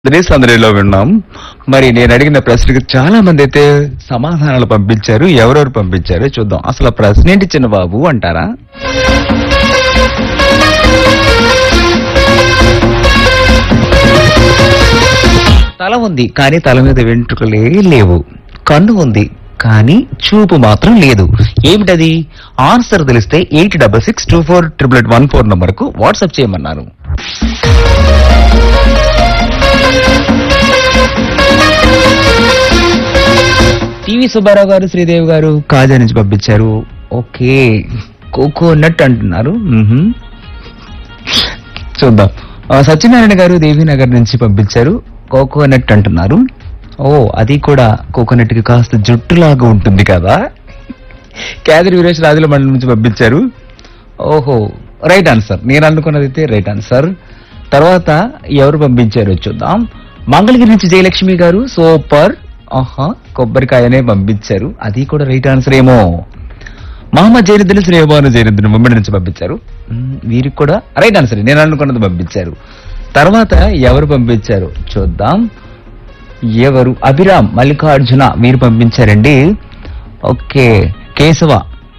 సందడిలో విన్నాం. మరి నేను అడిగిన ప్రశ్నకి చాలా మంది అయితే సమాధానాలు పంపించారు. ఎవరెవరు పంపించారో చూద్దాం. అసలు ఆ ప్రశ్న ఏంటి చిన్న బాబు అంటారా? తల ఉంది కానీ తల మీద వెంట్రుకలే లేవు. కన్ను ఉంది కానీ చూపు మాత్రం లేదు. ఏమిటది? ఆన్సర్ తెలిస్తే 8662488814 నంబర్కు వాట్సాప్ చేయమన్నారు. టీవీ సుబ్బారావు గారు, శ్రీదేవి గారు కాజా నుంచి పంపించారు. ఓకే, కోకోనట్ అంటున్నారు. చూద్దాం. సత్యనారాయణ గారు దేవీనగర్ నుంచి పంపించారు. కోకోనట్ అంటున్నారు. ఓ, అది కూడా కోకోనట్ కి కాస్త జుట్టులాగా ఉంటుంది కదా. కేదరి వీరేష్ రాజుల మండలం నుంచి పంపించారు. ఓహో, రైట్ ఆన్సర్. నేను అనుకున్నది అయితే రైట్ ఆన్సర్. తర్వాత ఎవరు పంపించారో చూద్దాం. మంగళగిరి నుంచి జయలక్ష్మి గారు సూపర్. ఆహా, కొబ్బరికాయనే పంపించారు. అది కూడా రైట్ ఆన్సర్ ఏమో. మహమ్మద్ జైనుద్దీన్ శ్రీభాను జైనుద్దీన్ ముంబై నుంచి పంపించారు. వీరికి కూడా రైట్ ఆన్సర్. నేను అనుకున్నది పంపించారు. తర్వాత ఎవరు పంపించారు చూద్దాం. ఎవరు? అభిరామ్ మల్లికార్జున మీరు పంపించారండి. ఓకే, కేశవ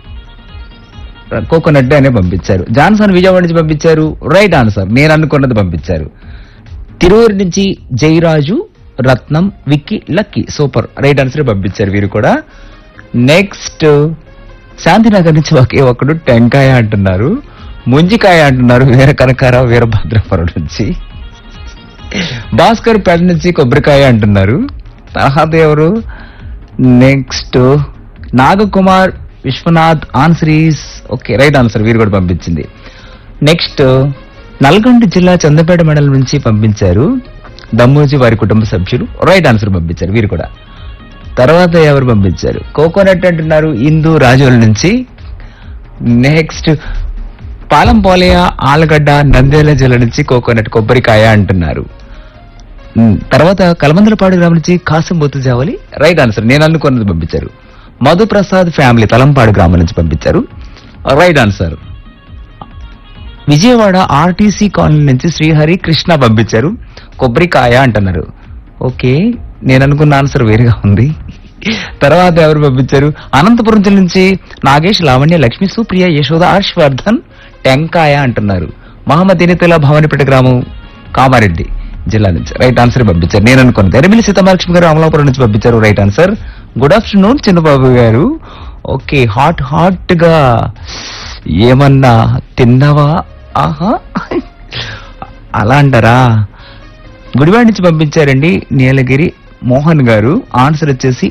కోకోనట్ అనే పంపించారు. జాన్సన్ విజయవాడ నుంచి పంపించారు. Right answer. నేను అనుకున్నది పంపించారు. తిరువూరు నుంచి జయరాజు, రత్నం, Vicky, lucky super right answer పంపించారు వీరు కూడా. నెక్స్ట్ శాంతినగర్ నుంచి ఒకే ఒకడు టెంకాయ అంటున్నారు. ముంజికాయ అంటున్నారు. వీర కనకారావు వీరభద్రపురం నుంచి. భాస్కర్ పేట నుంచి కొబ్బరికాయ అంటున్నారు. తర్వాత ఎవరు? Next Nagakumar Vishwanath ఆన్సరీస్. Okay, right answer. వీరు కూడా పంపించింది. నెక్స్ట్ నల్గొండ జిల్లా చందపేట మండలం నుంచి పంపించారు. దమ్మూజీ వారి కుటుంబ సభ్యులు రైట్ ఆన్సర్ పంపించారు వీరు కూడా. తర్వాత ఎవరు పంపించారు? కోకోనట్ అంటున్నారు. ఇందు రాజోల నుంచి. నెక్స్ట్ పాలం పోలయ ఆలగడ్డ నంద్యాల జిల్లా నుంచి కోకోనట్ కొబ్బరికాయ అంటున్నారు. తర్వాత కలమందలపాడు గ్రామం నుంచి కాసం బొత్తు జావలి రైట్ ఆన్సర్. నేను అనుకున్నది పంపించారు. మధుప్రసాద్ ఫ్యామిలీ తలంపాడు గ్రామం నుంచి పంపించారు. Right answer. Vijayawada RTC colony నుంచి శ్రీహరి కృష్ణ పంపించారు. కొబ్బరికాయ అంటున్నారు. ఓకే, నేను అనుకున్న ఆన్సర్ వేరుగా ఉంది. తర్వాత ఎవరు పంపించారు? అనంతపురం జిల్లా నుంచి నాగేష్, లావణ్య, లక్ష్మి, సుప్రియ, యశోద, హర్షవర్ధన్ టెంకాయ అంటున్నారు. మహమ్మద్ ఇనితుల్లా భవానిపేట గ్రామం కామారెడ్డి జిల్లా నుంచి రైట్ ఆన్సర్ పంపించారు. నేను అనుకున్నది. ఎరమిలి సీతమహాలక్ష్మి గారు అమలాపురం నుంచి పంపించారు. Right answer. గుడ్ ఆఫ్టర్నూన్ చిన్నబాబు గారు. ఓకే, హాట్ గా ఏమన్నా తిన్నావా? ఆహా, అలా అంటారా? గుడివాడ నుంచి పంపించారండి నీలగిరి మోహన్ గారు. ఆన్సర్ వచ్చేసి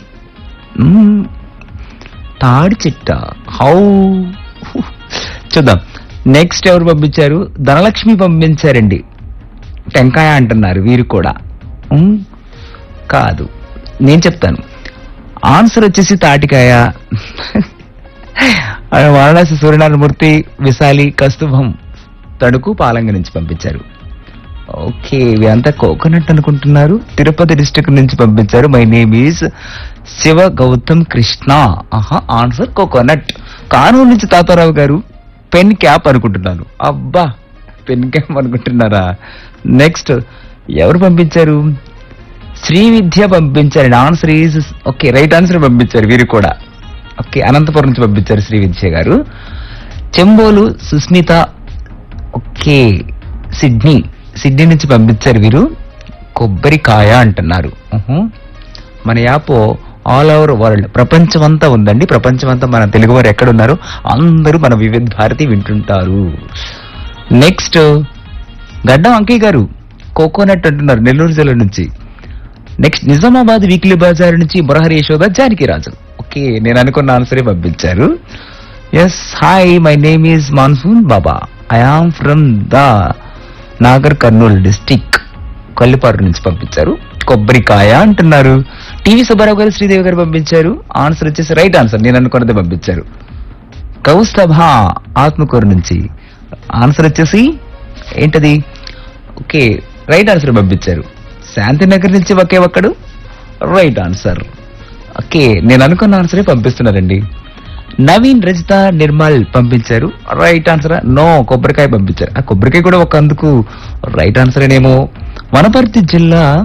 తాడి చిట్ట. హౌ చూద్దాం. నెక్స్ట్ ఎవరు పంపించారు? ధనలక్ష్మి పంపించారండి. టెంకాయ అంటున్నారు వీరు కూడా. కాదు, నేను చెప్తాను. ఆన్సర్ వచ్చేసి తాటికాయ. వారణాసి సూర్యనారాయణమూర్తి, విశాలి, కస్తుభం తడుకు పాలంగ నుంచి పంపించారు. ఓకే, ఇవంతా కోకోనట్ అనుకుంటున్నారు. తిరుపతి డిస్ట్రిక్ట్ నుంచి పంపించారు. My name is Shiva Gautam Krishna. ఆహా, ఆన్సర్ కోకోనట్. కానూరు నుంచి తాతారావు గారు పెన్ క్యాప్ అనుకుంటున్నాను. అబ్బా, పెన్ క్యాప్ అనుకుంటున్నారా? నెక్స్ట్ ఎవరు పంపించారు? శ్రీ విద్య పంపించారు. Answer is okay, right answer పంపించారు వీరు కూడా. ఓకే, అనంతపురం నుంచి పంపించారు శ్రీ విద్య గారు. చెంబోలు సుస్మిత. ఓకే, సిడ్నీ నుంచి పంపించారు వీరు. కొబ్బరికాయ అంటున్నారు. మన యాప్ ఆల్ ఓవర్ వరల్డ్ ప్రపంచం అంతా ఉందండి. ప్రపంచం అంతా మన తెలుగు వారు ఎక్కడున్నారో అందరూ మన వివిధ భారతి వింటుంటారు. నెక్స్ట్ గడ్డం అంకయ్య గారు కోకోనట్ అంటున్నారు నెల్లూరు జిల్లా నుంచి. నెక్స్ట్ నిజామాబాద్ వీక్లీ బజార్ నుంచి మురహరి యశోద జానకి రాజు. ఓకే, నేను అనుకున్న ఆన్సరే పంపించారు. Yes, hi, my name is monsoon Baba. I am from the Nagar Kurnool district Kollipara నుంచి పంపించారు. కొబ్బరికాయ అంటున్నారు. టీవీ సుబ్బారావు గారు, శ్రీదేవి గారు పంపించారు. ఆన్సర్ వచ్చేసి రైట్ ఆన్సర్. నేను అనుకున్నది పంపించారు. కౌస్తభ ఆత్మకూరు నుంచి. ఆన్సర్ వచ్చేసి ఏంటది? ఓకే, రైట్ ఆన్సర్ పంపించారు. శాంతినగర్ నుంచి ఒకే ఒక్కడు రైట్ ఆన్సర్. ఓకే, నేను అనుకున్న ఆన్సరే పంపిస్తున్నారండి. నవీన్, రజిత, నిర్మల్ పంపించారు. Right answer. నో, కొబ్బరికాయ పంపించారు. ఆ కొబ్బరికాయ కూడా ఒక అందుకు రైట్ ఆన్సర్ ఏనేమో. వనపర్తి జిల్లా